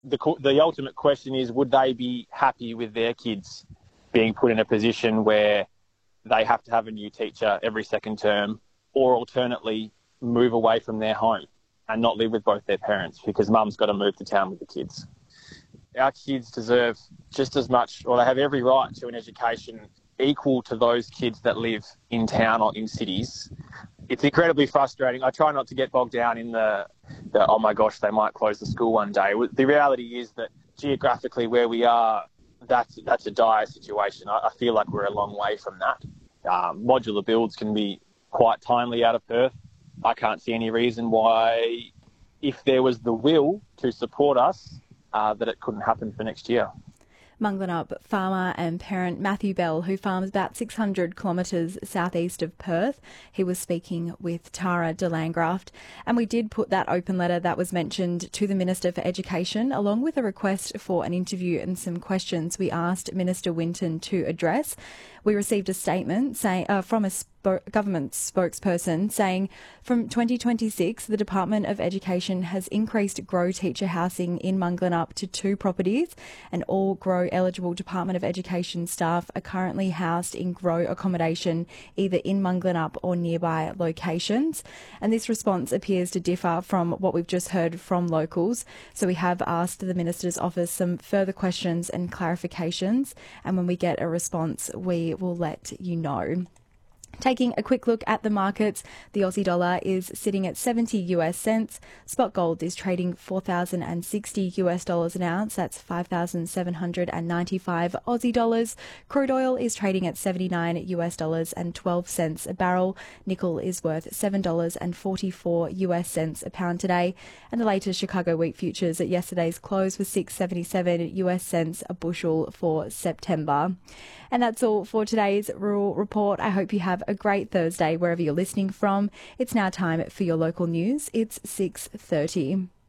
the ultimate question is, would they be happy with their kids being put in a position where they have to have a new teacher every second term, or alternately move away from their home and not live with both their parents because mum's got to move to town with the kids? Our kids deserve just as much, or they have every right to an education equal to those kids that live in town or in cities. It's incredibly frustrating. I try not to get bogged down in the oh my gosh, they might close the school one day. The reality is that geographically where we are, that's a dire situation. I feel like we're a long way from that. Modular builds can be quite timely out of Perth. I can't see any reason why, if there was the will to support us, that it couldn't happen for next year. Manglenup farmer and parent Matthew Bell, who farms about 600 kilometres southeast of Perth. He was speaking with Tara de Landgraft. And we did put that open letter that was mentioned to the Minister for Education, along with a request for an interview and some questions we asked Minister Winton to address. We received a statement from a government spokesperson saying from 2026, the Department of Education has increased GROW teacher housing in Manglenup to 2 properties, and all GROW eligible Department of Education staff are currently housed in GROW accommodation either in Manglenup or nearby locations. And this response appears to differ from what we've just heard from locals. So we have asked the Minister's office some further questions and clarifications, and when we get a response, we will let you know. Taking a quick look at the markets, the Aussie dollar is sitting at 70 US cents. Spot gold is trading $4,060 an ounce. That's 5,795 Aussie dollars. Crude oil is trading at $79 and 12 cents a barrel. Nickel is worth $7.44 a pound today. And the latest Chicago wheat futures at yesterday's close was 6.77 US cents a bushel for September. And that's all for today's Rural Report. I hope you have a great Thursday wherever you're listening from. It's now time for your local news. It's 6:30.